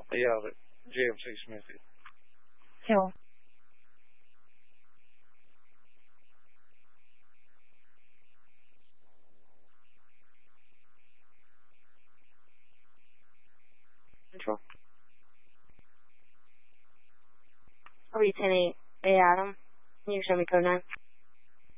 Yeah, but JMC Smithy. Hill. Control. RB 10-8. Hey, Adam. Can you show me code 9?